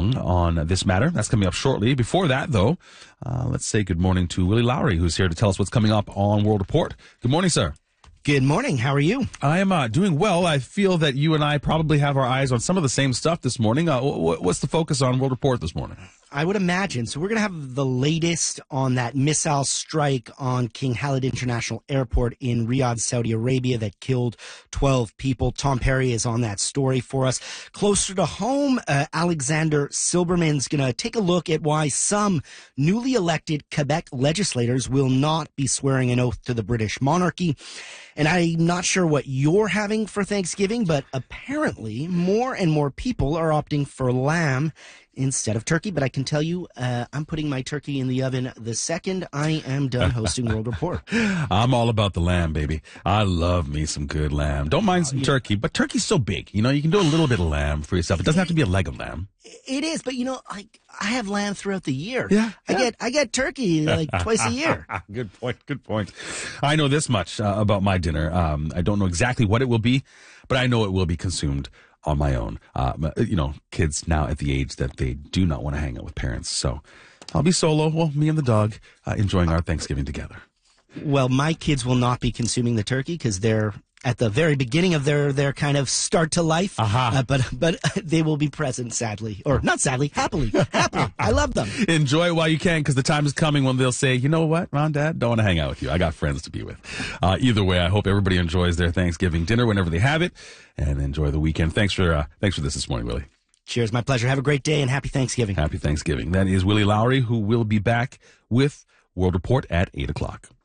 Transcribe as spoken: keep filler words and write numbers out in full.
wrong on this matter. That's coming up shortly. Before that, though, uh, let's say good morning to Willie Lowry, who's here to tell us what's coming up on World Report. Good morning, sir. Good morning. How are you? I am uh, doing well. I feel that you and I probably have our eyes on some of the same stuff this morning. Uh, w- what's the focus on World Report this morning? I would imagine. So we're going to have the latest on that missile strike on King Khalid International Airport in Riyadh, Saudi Arabia, that killed twelve people. Tom Perry is on that story for us. Closer to home, uh, Alexander Silberman's going to take a look at why some newly elected Quebec legislators will not be swearing an oath to the British monarchy. And I'm not sure what you're having for Thanksgiving, but apparently more and more people are opting for lamb instead of turkey. But I can tell you, uh, I'm putting my turkey in the oven the second I am done hosting World Report. I'm all about the lamb, baby. I love me some good lamb. Don't mind some yeah. turkey, but turkey's so big. You know, you can do a little bit of lamb for yourself. It doesn't have to be a leg of lamb. It is, but you know, like I have lamb throughout the year. Yeah, I yeah. get I get turkey like twice a year. Good point. Good point. I know this much uh, about my dinner. Um, I don't know exactly what it will be, but I know it will be consumed on my own. Uh, you know, kids now at the age that they do not want to hang out with parents, so I'll be solo. Well, me and the dog uh, enjoying our Thanksgiving together. Well, my kids will not be consuming the turkey because they're at the very beginning of their, their kind of start to life. Uh-huh. Uh, but but they will be present, sadly. Or not sadly, happily. Happily. I love them. Enjoy it while you can, because the time is coming when they'll say, you know what, Ron, Dad, don't want to hang out with you. I got friends to be with. Uh, either way, I hope everybody enjoys their Thanksgiving dinner whenever they have it, and enjoy the weekend. Thanks for uh, thanks for this this morning, Willie. Cheers. My pleasure. Have a great day, and happy Thanksgiving. Happy Thanksgiving. That is Willie Lowry, who will be back with World Report at eight o'clock.